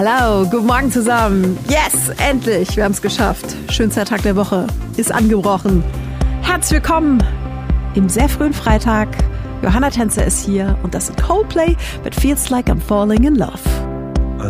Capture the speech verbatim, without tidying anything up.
Hallo, guten Morgen zusammen. Yes, endlich, wir haben es geschafft. Schönster Tag der Woche ist angebrochen. Herzlich willkommen im sehr frühen Freitag. Johanna Tänzer ist hier und das ist Coldplay mit Feels Like I'm Falling in Love.